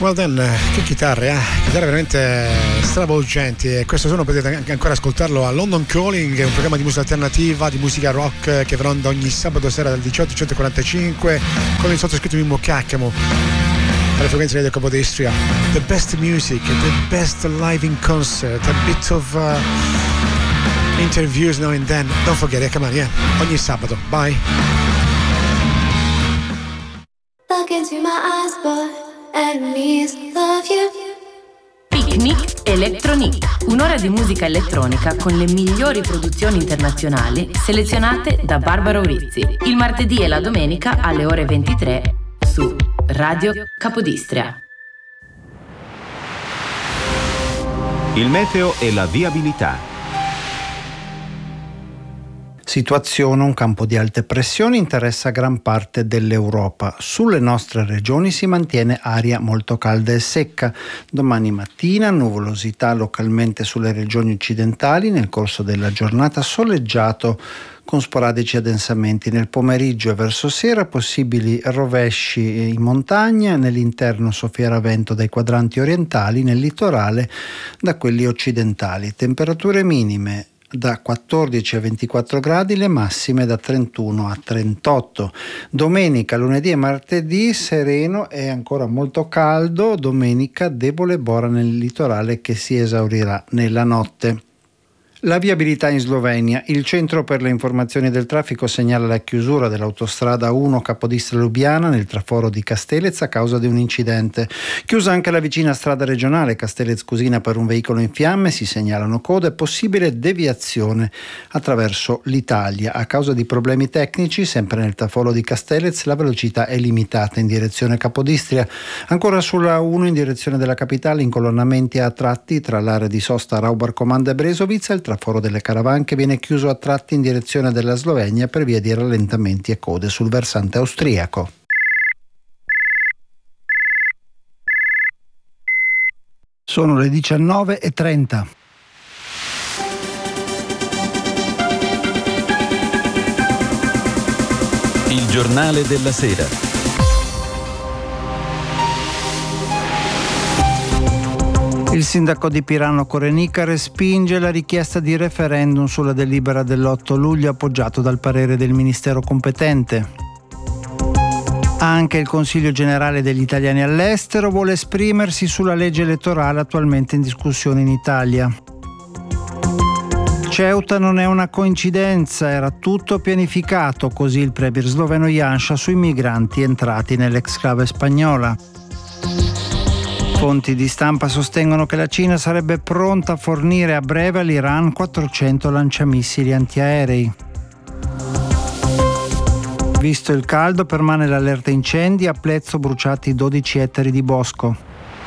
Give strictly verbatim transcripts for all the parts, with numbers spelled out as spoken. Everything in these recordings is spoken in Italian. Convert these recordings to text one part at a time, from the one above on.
Well then, che chitarre, eh? Chitarre veramente stravolgenti, e questo suono potete anche ancora ascoltarlo a London Calling, un programma di musica alternativa, di musica rock che va onda ogni sabato sera dalle diciotto alle diciotto e quarantacinque con il sottoscritto Mimmo Caccamo alle frequenze del Capodistria. The best music, the best live in concert, a bit of uh, interviews now and then. Don't forget it, come on, yeah. Ogni sabato, bye. Look into my eyes, boy. Enemies love you. Picnic Electronic, un'ora di musica elettronica con le migliori produzioni internazionali selezionate da Barbara Urizzi, il martedì e la domenica alle ore ventitré su Radio Capodistria. Il meteo e la viabilità. Situazione: un campo di alte pressioni interessa gran parte dell'Europa. Sulle nostre regioni si mantiene aria molto calda e secca. Domani mattina nuvolosità localmente sulle regioni occidentali, nel corso della giornata soleggiato con sporadici addensamenti. Nel pomeriggio e verso sera possibili rovesci in montagna, nell'interno soffierà vento dai quadranti orientali, nel litorale da quelli occidentali. Temperature minime da quattordici a ventiquattro gradi, le massime da trentuno a trentotto. Domenica, lunedì e martedì sereno e ancora molto caldo. Domenica debole bora nel litorale che si esaurirà nella notte. La viabilità in Slovenia. Il Centro per le informazioni del traffico segnala la chiusura dell'autostrada uno Capodistria-Lubiana nel traforo di Castelez a causa di un incidente. Chiusa anche la vicina strada regionale Castelez-Cusina per un veicolo in fiamme, si segnalano code e possibile deviazione attraverso l'Italia. A causa di problemi tecnici, sempre nel traforo di Castelez, la velocità è limitata in direzione Capodistria. Ancora sulla uno in direzione della capitale, incolonnamenti a tratti tra l'area di sosta Raubar Comanda e Brezovica. Il traforo delle Caravanche viene chiuso a tratti in direzione della Slovenia per via di rallentamenti e code sul versante austriaco. Sono le diciannove e trenta. Il giornale della sera. Il sindaco di Pirano Corenica respinge la richiesta di referendum sulla delibera dell'otto luglio appoggiato dal parere del ministero competente. Anche il Consiglio generale degli italiani all'estero vuole esprimersi sulla legge elettorale attualmente in discussione in Italia. Ceuta non è una coincidenza, era tutto pianificato, così il premier sloveno Janša sui migranti entrati nell'exclave spagnola. Fonti di stampa sostengono che la Cina sarebbe pronta a fornire a breve all'Iran quattrocento lanciamissili antiaerei. Visto il caldo, permane l'allerta incendi, a Plezzo bruciati dodici ettari di bosco.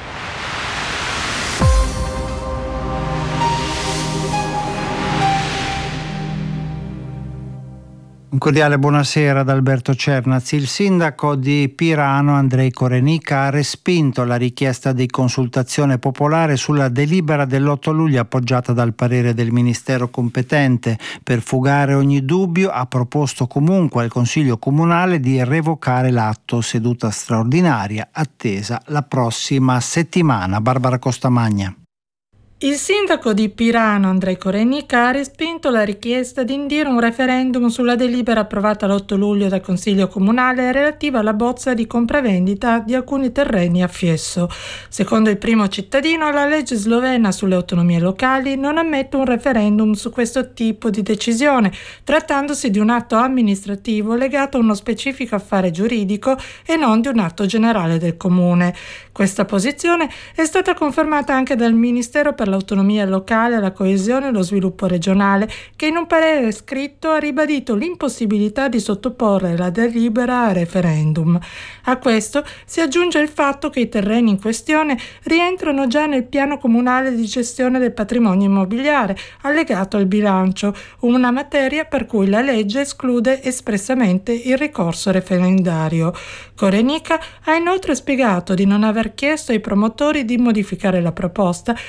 Un cordiale buonasera da Alberto Cernaz. Il sindaco di Pirano, Andrej Korenica, ha respinto la richiesta di consultazione popolare sulla delibera dell'otto luglio appoggiata dal parere del ministero competente. Per fugare ogni dubbio ha proposto comunque al Consiglio Comunale di revocare l'atto. Seduta straordinaria attesa la prossima settimana. Barbara Costamagna. Il sindaco di Pirano, Andrej Korenica, ha respinto la richiesta di indire un referendum sulla delibera approvata l'otto luglio dal Consiglio Comunale relativa alla bozza di compravendita di alcuni terreni a Fiesso. Secondo il primo cittadino, la legge slovena sulle autonomie locali non ammette un referendum su questo tipo di decisione, trattandosi di un atto amministrativo legato a uno specifico affare giuridico e non di un atto generale del comune. Questa posizione è stata confermata anche dal Ministero per l'autonomia locale, la coesione e lo sviluppo regionale, che in un parere scritto ha ribadito l'impossibilità di sottoporre la delibera a referendum. A questo si aggiunge il fatto che i terreni in questione rientrano già nel piano comunale di gestione del patrimonio immobiliare allegato al bilancio, una materia per cui la legge esclude espressamente il ricorso referendario. Korenica ha inoltre spiegato di non aver chiesto ai promotori di modificare la proposta perché il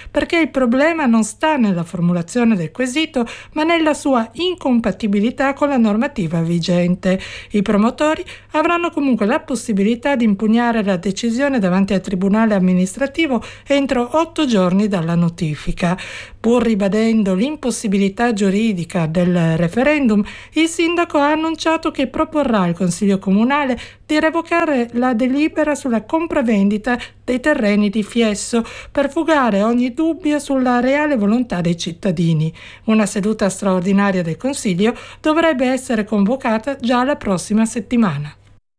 il problema non sta nella formulazione del quesito, ma nella sua incompatibilità con la normativa vigente. I promotori avranno comunque la possibilità di impugnare la decisione davanti al Tribunale amministrativo entro otto giorni dalla notifica. Pur ribadendo l'impossibilità giuridica del referendum, il sindaco ha annunciato che proporrà al Consiglio Comunale di revocare la delibera sulla compravendita dei terreni di Fiesso per fugare ogni dubbio sulla reale volontà dei cittadini. Una seduta straordinaria del Consiglio dovrebbe essere convocata già la prossima settimana.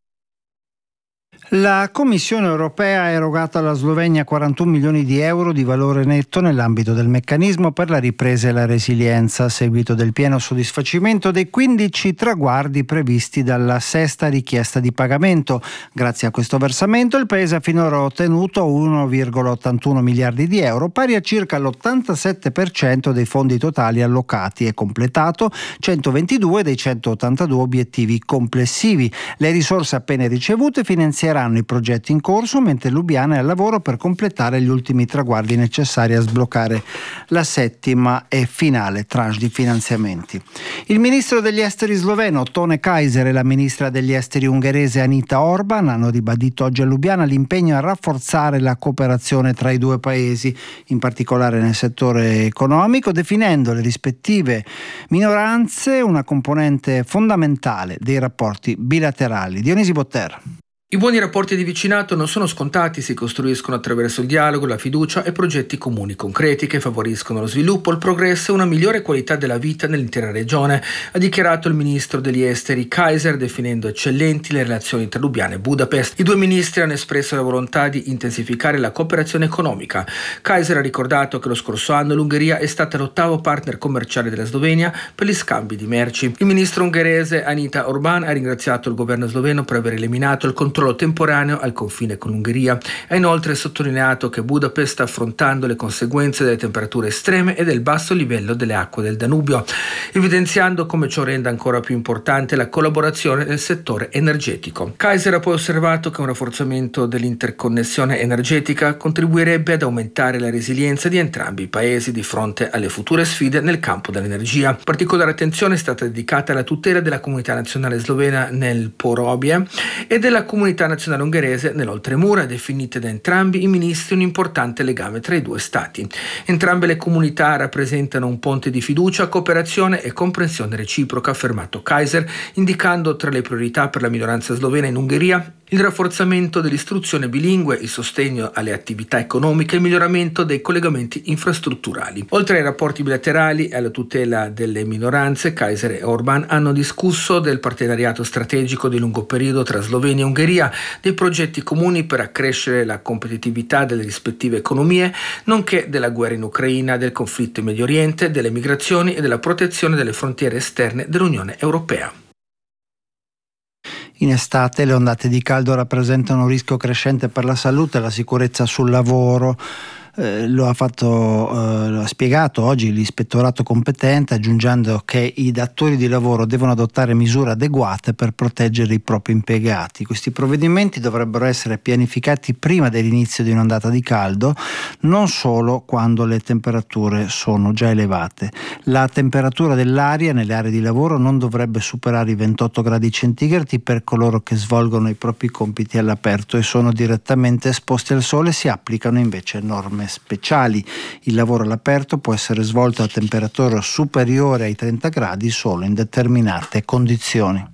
La Commissione europea ha erogato alla Slovenia quarantuno milioni di euro di valore netto nell'ambito del meccanismo per la ripresa e la resilienza, a seguito del pieno soddisfacimento dei quindici traguardi previsti dalla sesta richiesta di pagamento. Grazie a questo versamento il Paese ha finora ottenuto uno virgola ottantuno miliardi di euro, pari a circa l'ottantasette per cento dei fondi totali allocati, e completato centoventidue dei centottantadue obiettivi complessivi. Le risorse appena ricevute finanzieranno i progetti in corso, mentre Lubiana è al lavoro per completare gli ultimi traguardi necessari a sbloccare la settima e finale tranche di finanziamenti. Il ministro degli esteri sloveno Tone Kaiser e la ministra degli esteri ungherese Anita Orban hanno ribadito oggi a Lubiana l'impegno a rafforzare la cooperazione tra i due paesi, in particolare nel settore economico, definendo le rispettive minoranze una componente fondamentale dei rapporti bilaterali. Dionisi Botter. I buoni rapporti di vicinato non sono scontati, si costruiscono attraverso il dialogo, la fiducia e progetti comuni concreti che favoriscono lo sviluppo, il progresso e una migliore qualità della vita nell'intera regione, ha dichiarato il ministro degli esteri Kaiser, definendo eccellenti le relazioni tra Lubiana e Budapest. I due ministri hanno espresso la volontà di intensificare la cooperazione economica. Kaiser ha ricordato che lo scorso anno l'Ungheria è stata l'ottavo partner commerciale della Slovenia per gli scambi di merci. Il ministro ungherese Anita Orban ha ringraziato il governo sloveno per aver eliminato il controllo temporaneo al confine con l'Ungheria. Ha inoltre sottolineato che Budapest sta affrontando le conseguenze delle temperature estreme e del basso livello delle acque del Danubio, evidenziando come ciò renda ancora più importante la collaborazione nel settore energetico. Kaiser ha poi osservato che un rafforzamento dell'interconnessione energetica contribuirebbe ad aumentare la resilienza di entrambi i paesi di fronte alle future sfide nel campo dell'energia. Particolare attenzione è stata dedicata alla tutela della comunità nazionale slovena nel Porobie e della comunità nazionale ungherese nell'Oltremura, definite da entrambi i ministri un importante legame tra i due stati. Entrambe le comunità rappresentano un ponte di fiducia, cooperazione e comprensione reciproca, ha affermato Kaiser, indicando tra le priorità per la minoranza slovena in Ungheria il rafforzamento dell'istruzione bilingue, il sostegno alle attività economiche e il miglioramento dei collegamenti infrastrutturali. Oltre ai rapporti bilaterali e alla tutela delle minoranze, Kaiser e Orban hanno discusso del partenariato strategico di lungo periodo tra Slovenia e Ungheria, dei progetti comuni per accrescere la competitività delle rispettive economie, nonché della guerra in Ucraina, del conflitto in Medio Oriente, delle migrazioni e della protezione delle frontiere esterne dell'Unione Europea. In estate le ondate di caldo rappresentano un rischio crescente per la salute e la sicurezza sul lavoro. Eh, lo ha fatto, eh, lo ha spiegato oggi l'ispettorato competente, aggiungendo che i datori di lavoro devono adottare misure adeguate per proteggere i propri impiegati. Questi provvedimenti dovrebbero essere pianificati prima dell'inizio di un'ondata di caldo, non solo quando le temperature sono già elevate. La temperatura dell'aria nelle aree di lavoro non dovrebbe superare i ventotto gradi centigradi per coloro che svolgono i propri compiti all'aperto e sono direttamente esposti al sole. Si applicano invece norme speciali. Il lavoro all'aperto può essere svolto a temperatura superiore ai trenta gradi solo in determinate condizioni.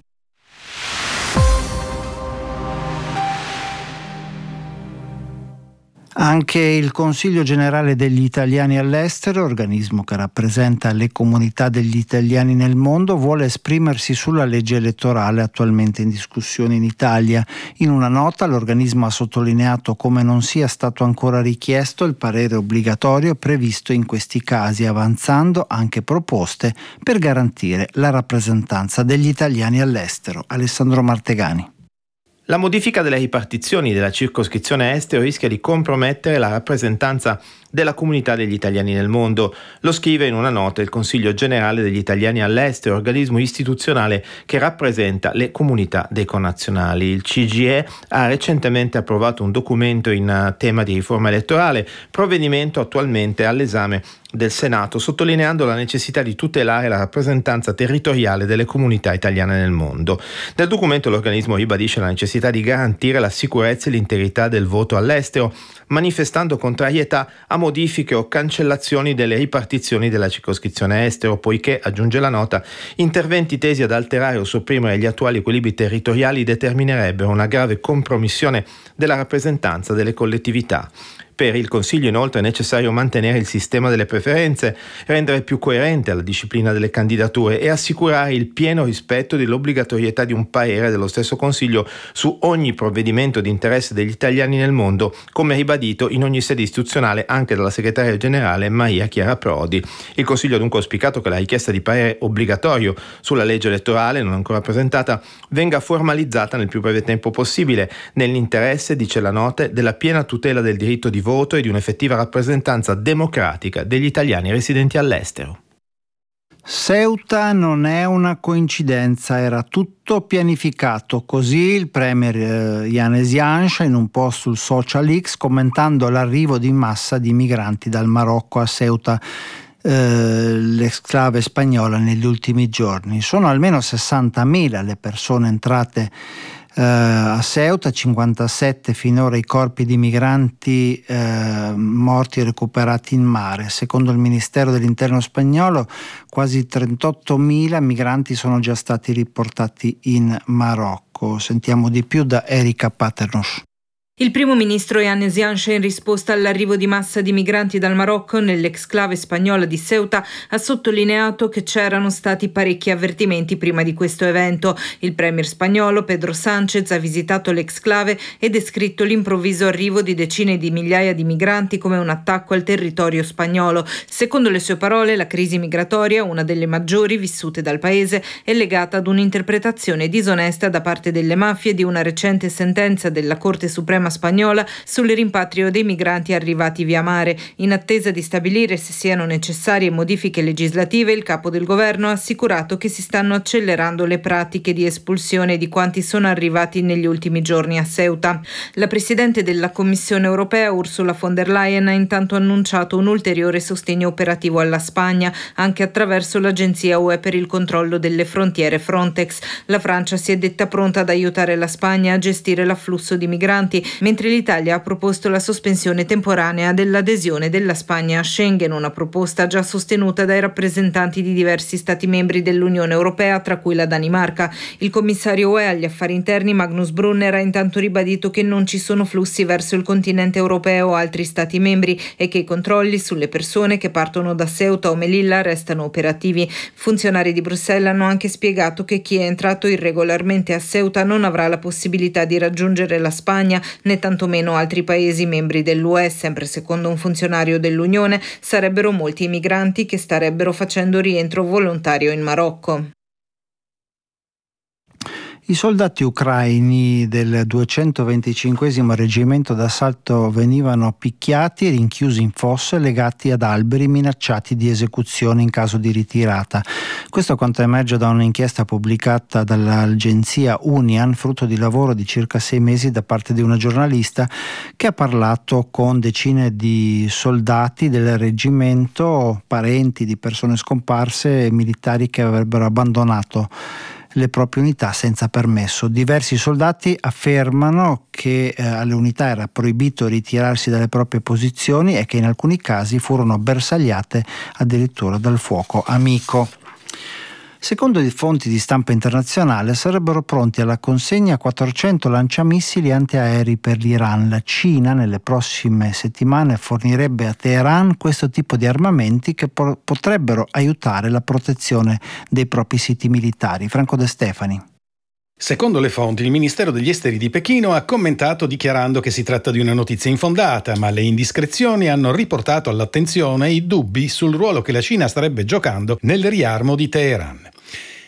Anche il Consiglio Generale degli Italiani all'estero, organismo che rappresenta le comunità degli italiani nel mondo, vuole esprimersi sulla legge elettorale attualmente in discussione in Italia. In una nota l'organismo ha sottolineato come non sia stato ancora richiesto il parere obbligatorio previsto in questi casi, avanzando anche proposte per garantire la rappresentanza degli italiani all'estero. Alessandro Martegani. La modifica delle ripartizioni della circoscrizione estero rischia di compromettere la rappresentanza della comunità degli italiani nel mondo. Lo scrive in una nota il Consiglio generale degli italiani all'estero, organismo istituzionale che rappresenta le comunità dei connazionali. Il C G I E ha recentemente approvato un documento in tema di riforma elettorale, provvedimento attualmente all'esame del Senato, sottolineando la necessità di tutelare la rappresentanza territoriale delle comunità italiane nel mondo. Nel documento l'organismo ribadisce la necessità di garantire la sicurezza e l'integrità del voto all'estero, manifestando contrarietà a modifiche o cancellazioni delle ripartizioni della circoscrizione estero, poiché, aggiunge la nota, interventi tesi ad alterare o sopprimere gli attuali equilibri territoriali determinerebbero una grave compromissione della rappresentanza delle collettività. Per il Consiglio inoltre è necessario mantenere il sistema delle preferenze, rendere più coerente la disciplina delle candidature e assicurare il pieno rispetto dell'obbligatorietà di un parere dello stesso Consiglio su ogni provvedimento di interesse degli italiani nel mondo, come ribadito in ogni sede istituzionale anche dalla segretaria generale Maria Chiara Prodi. Il Consiglio ha dunque auspicato che la richiesta di parere obbligatorio sulla legge elettorale, non ancora presentata, venga formalizzata nel più breve tempo possibile, nell'interesse, dice la nota, della piena tutela del diritto di voto e di un'effettiva rappresentanza democratica degli italiani residenti all'estero. Ceuta non è una coincidenza, era tutto pianificato. Così il premier eh, Janez Janša in un post sul social X, commentando l'arrivo di massa di migranti dal Marocco a Ceuta, eh, l'esclave spagnola, negli ultimi giorni. Sono almeno sessantamila le persone entrate Uh, a Ceuta, cinquantasette finora i corpi di migranti uh, morti e recuperati in mare. Secondo il Ministero dell'Interno spagnolo, quasi trentottomila migranti sono già stati riportati in Marocco. Sentiamo di più da Erika Paternoš. Il primo ministro Janez Janša, in risposta all'arrivo di massa di migranti dal Marocco nell'exclave spagnola di Ceuta, ha sottolineato che c'erano stati parecchi avvertimenti prima di questo evento. Il premier spagnolo Pedro Sánchez ha visitato l'exclave e descritto l'improvviso arrivo di decine di migliaia di migranti come un attacco al territorio spagnolo. Secondo le sue parole, la crisi migratoria, una delle maggiori vissute dal paese, è legata ad un'interpretazione disonesta da parte delle mafie di una recente sentenza della Corte Suprema spagnola sul rimpatrio dei migranti arrivati via mare. In attesa di stabilire se siano necessarie modifiche legislative, il capo del governo ha assicurato che si stanno accelerando le pratiche di espulsione di quanti sono arrivati negli ultimi giorni a Ceuta. La presidente della Commissione europea Ursula von der Leyen ha intanto annunciato un ulteriore sostegno operativo alla Spagna, anche attraverso l'agenzia U E per il controllo delle frontiere Frontex. La Francia si è detta pronta ad aiutare la Spagna a gestire l'afflusso di migranti, mentre l'Italia ha proposto la sospensione temporanea dell'adesione della Spagna a Schengen, una proposta già sostenuta dai rappresentanti di diversi Stati membri dell'Unione Europea, tra cui la Danimarca. Il commissario U E agli affari interni Magnus Brunner ha intanto ribadito che non ci sono flussi verso il continente europeo o altri Stati membri e che i controlli sulle persone che partono da Ceuta o Melilla restano operativi. Funzionari di Bruxelles hanno anche spiegato che chi è entrato irregolarmente a Ceuta non avrà la possibilità di raggiungere la Spagna né tantomeno altri paesi membri dell'U E. Sempre secondo un funzionario dell'Unione, sarebbero molti i migranti che starebbero facendo rientro volontario in Marocco. I soldati ucraini del duecentoventicinquesimo reggimento d'assalto venivano picchiati e rinchiusi in fosse legati ad alberi minacciati di esecuzione in caso di ritirata. Questo quanto emerge da un'inchiesta pubblicata dall'agenzia Unian, frutto di lavoro di circa sei mesi da parte di una giornalista che ha parlato con decine di soldati del reggimento, parenti di persone scomparse e militari che avrebbero abbandonato le proprie unità senza permesso. Diversi soldati affermano che eh, alle unità era proibito ritirarsi dalle proprie posizioni e che in alcuni casi furono bersagliate addirittura dal fuoco amico. Secondo le fonti di stampa internazionale sarebbero pronti alla consegna quattrocento lanciamissili antiaerei per l'Iran. La Cina nelle prossime settimane fornirebbe a Teheran questo tipo di armamenti che po- potrebbero aiutare la protezione dei propri siti militari. Franco De Stefani. Secondo le fonti, il Ministero degli Esteri di Pechino ha commentato dichiarando che si tratta di una notizia infondata, ma le indiscrezioni hanno riportato all'attenzione i dubbi sul ruolo che la Cina starebbe giocando nel riarmo di Teheran.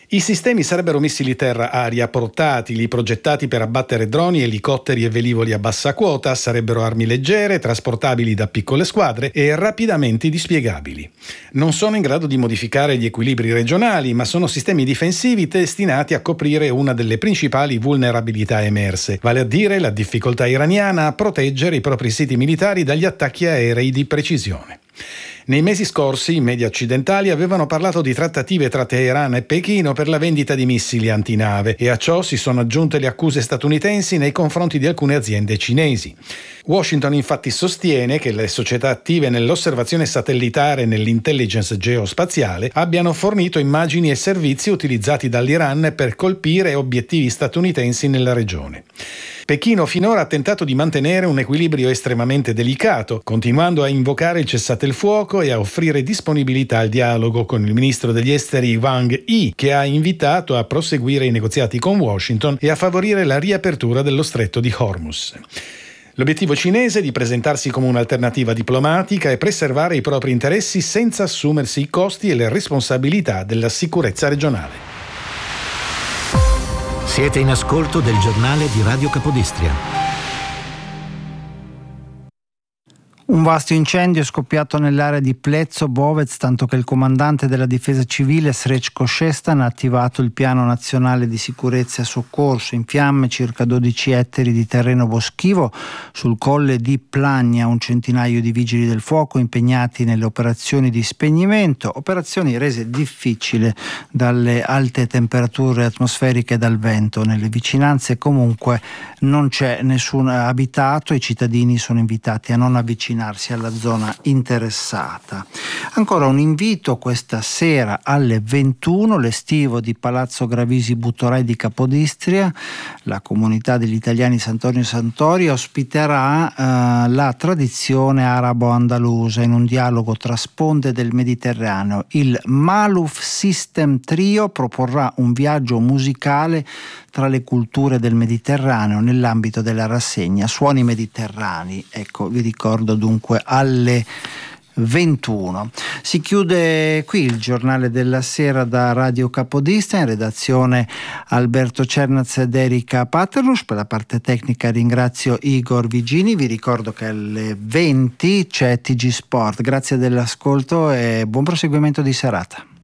I sistemi sarebbero missili terra-aria portatili, progettati per abbattere droni, elicotteri e velivoli a bassa quota, sarebbero armi leggere, trasportabili da piccole squadre e rapidamente dispiegabili. Non sono in grado di modificare gli equilibri regionali, ma sono sistemi difensivi destinati a coprire una delle principali vulnerabilità emerse, vale a dire la difficoltà iraniana a proteggere i propri siti militari dagli attacchi aerei di precisione. Nei mesi scorsi i media occidentali avevano parlato di trattative tra Teheran e Pechino per la vendita di missili antinave e a ciò si sono aggiunte le accuse statunitensi nei confronti di alcune aziende cinesi. Washington infatti sostiene che le società attive nell'osservazione satellitare e nell'intelligence geospaziale abbiano fornito immagini e servizi utilizzati dall'Iran per colpire obiettivi statunitensi nella regione. Pechino finora ha tentato di mantenere un equilibrio estremamente delicato, continuando a invocare il cessate il fuoco e a offrire disponibilità al dialogo con il ministro degli esteri Wang Yi, che ha invitato a proseguire i negoziati con Washington e a favorire la riapertura dello stretto di Hormuz. L'obiettivo cinese è di presentarsi come un'alternativa diplomatica e preservare i propri interessi senza assumersi i costi e le responsabilità della sicurezza regionale. Siete in ascolto del giornale di Radio Capodistria. Un vasto incendio è scoppiato nell'area di Plezzo-Bovec, tanto che il comandante della difesa civile Srečko Šestan ha attivato il piano nazionale di sicurezza e soccorso. In fiamme circa dodici ettari di terreno boschivo sul colle di Plagna, un centinaio di vigili del fuoco impegnati nelle operazioni di spegnimento, operazioni rese difficili dalle alte temperature atmosferiche e dal vento. Nelle vicinanze comunque non c'è nessun abitato, i cittadini sono invitati a non avvicinarsi alla zona interessata. Ancora un invito questa sera alle ventuno, l'estivo di Palazzo Gravisi Buttorai di Capodistria. La comunità degli italiani Sant'Antonio Santori ospiterà eh, la tradizione arabo-andalusa in un dialogo tra sponde del Mediterraneo. Il Maluf System Trio proporrà un viaggio musicale tra le culture del Mediterraneo nell'ambito della rassegna Suoni Mediterranei. Ecco, vi ricordo dunque alle ventuno. Si chiude qui il giornale della sera da Radio Capodistria, in redazione Alberto Cernaz ed Erika Paterlus. Per la parte tecnica ringrazio Igor Vigini. Vi ricordo che alle venti c'è T G Sport. Grazie dell'ascolto e buon proseguimento di serata.